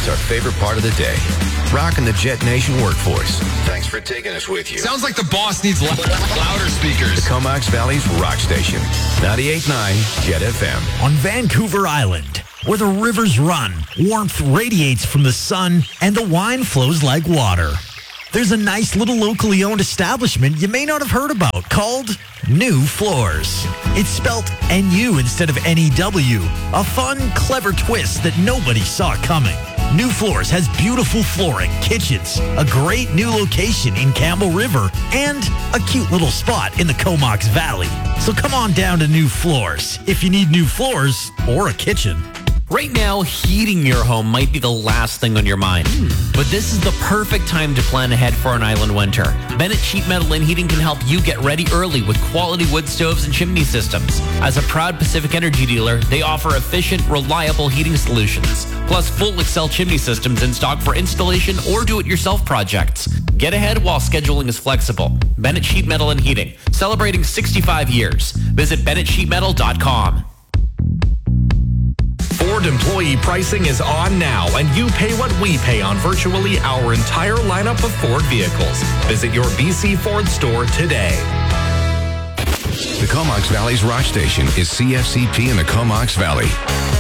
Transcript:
It's our favorite part of the day. Rocking the Jet Nation workforce. Thanks for taking us with you. Sounds like the boss needs louder speakers. The Comox Valley's rock station. 98.9 Jet FM. On Vancouver Island, where the rivers run, warmth radiates from the sun, and the wine flows like water, there's a nice little locally owned establishment you may not have heard about called New Floors. It's spelt N-U instead of N-E-W, a fun, clever twist that nobody saw coming. New Floors has beautiful flooring, kitchens, a great new location in Campbell River, and a cute little spot in the Comox Valley. So come on down to New Floors if you need new floors or a kitchen. Right now, heating your home might be the last thing on your mind. But this is the perfect time to plan ahead for an island winter. Bennett Sheet Metal and Heating can help you get ready early with quality wood stoves and chimney systems. As a proud Pacific Energy dealer, they offer efficient, reliable heating solutions, plus full Excel chimney systems in stock for installation or do-it-yourself projects. Get ahead while scheduling is flexible. Bennett Sheet Metal and Heating, celebrating 65 years. Visit BennettSheetMetal.com. Ford employee pricing is on now, and you pay what we pay on virtually our entire lineup of Ford vehicles. Visit your BC Ford store today. The Comox Valley's rock station is CFCP in the Comox Valley.